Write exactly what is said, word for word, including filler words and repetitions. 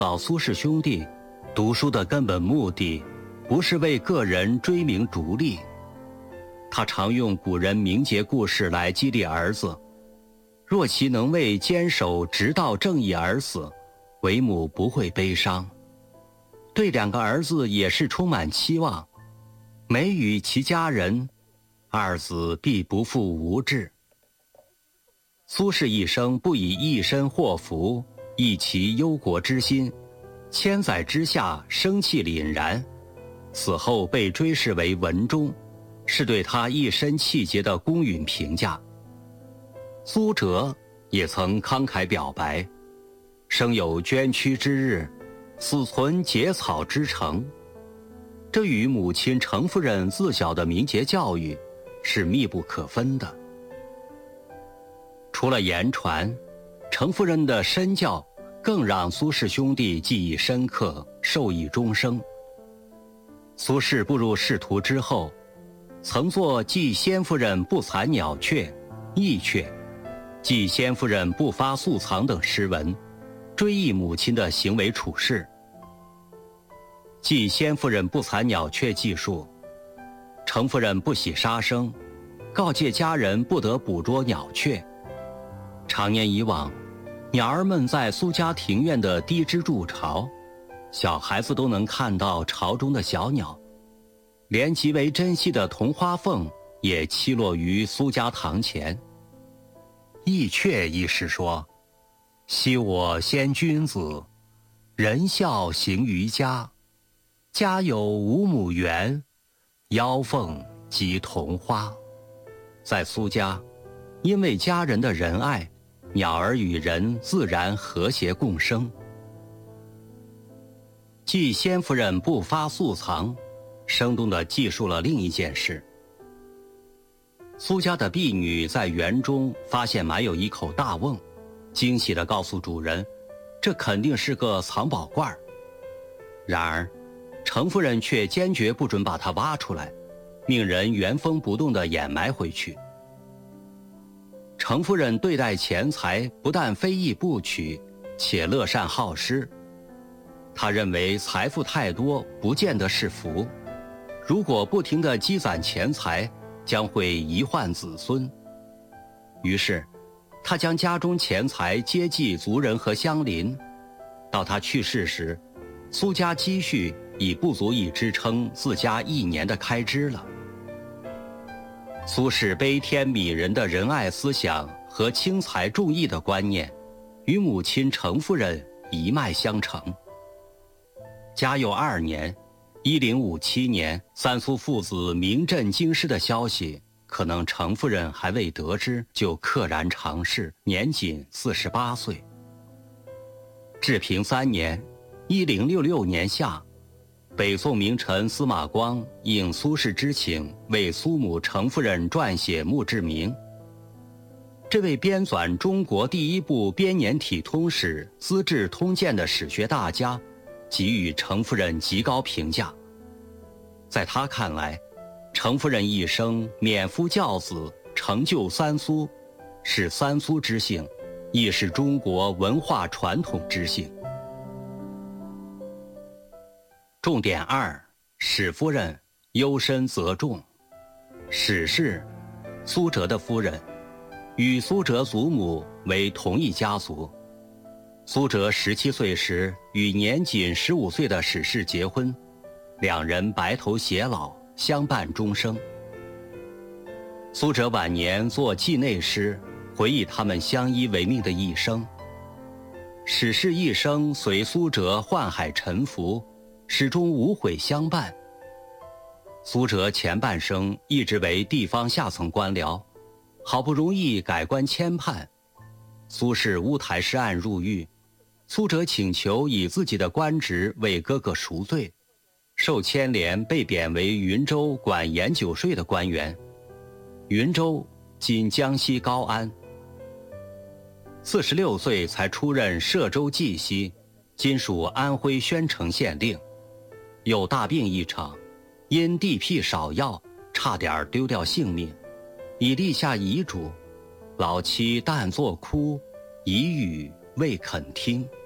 老苏氏兄弟读书的根本目的不是为个人追名逐利，他常用古人名节故事来激励儿子，若其能为坚守直道正义而死，为母不会悲伤。对两个儿子也是充满期望，每与其家人，二子必不负无志。苏轼一生不以一身祸福，以其忧国之心，千载之下生气凛然，死后被追谥为文忠，是对他一身气节的公允评价。苏辙也曾慷慨表白，生有捐躯之日，死存结草之城。这与母亲程夫人自小的名节教育是密不可分的。除了言传，程夫人的身教更让苏氏兄弟记忆深刻，受益终生。苏轼步入仕途之后，曾作记先夫人不蚕鸟雀、义雀，记先夫人不发素藏等诗文，追忆母亲的行为处事。记先夫人不蚕鸟雀记述，程夫人不喜杀生，告诫家人不得捕捉鸟雀。长年以往，鸟儿们在苏家庭院的低枝筑巢，小孩子都能看到巢中的小鸟，连极为珍惜的铜花凤也栖落于苏家堂前。义雀一诗说，昔我先君子，仁孝行于家，家有五亩园，腰凤及铜花。在苏家，因为家人的仁爱，鸟儿与人自然和谐共生。记先夫人不发素藏，生动地记述了另一件事。苏家的婢女在园中发现埋有一口大瓮，惊喜地告诉主人，这肯定是个藏宝罐。然而程夫人却坚决不准把它挖出来，命人原封不动地掩埋回去。程夫人对待钱财不但非议不取，且乐善好施。她认为财富太多不见得是福，如果不停地积攒钱财，将会遗患子孙。于是她将家中钱财接济族人和乡邻，到她去世时，苏家积蓄已不足以支撑自家一年的开支了。苏轼悲天悯人的仁爱思想和轻财重义的观念，与母亲程夫人一脉相承。嘉佑二年一零五七年，三苏父子名震京师的消息，可能程夫人还未得知，就溘然长逝，年仅四十八岁。治平三年一零六六年夏，北宋名臣司马光应苏轼之请，为苏母程夫人撰写墓志铭。这位编纂中国第一部编年体通史《资治通鉴》的史学大家，给予程夫人极高评价。在他看来，程夫人一生免夫教子，成就三苏，是三苏之幸，亦是中国文化传统之幸。重点二，史夫人忧深则重。史氏，苏辙的夫人，与苏辙祖母为同一家族。苏辙十七岁时与年仅十五岁的史氏结婚，两人白头偕老，相伴终生。苏辙晚年作祭内诗，回忆他们相依为命的一生。史氏一生随苏辙宦海沉浮，始终无悔相伴。苏辙前半生一直为地方下层官僚，好不容易改官迁判，苏轼乌台诗案入狱，苏辙请求以自己的官职为哥哥赎罪，受牵连被贬为云州管盐酒税的官员。云州今江西高安。四十六岁才出任歙州绩溪，今属安徽宣城县令。有大病一场，因地僻少药，差点丢掉性命，已立下遗嘱，老妻但作哭，一语未肯听。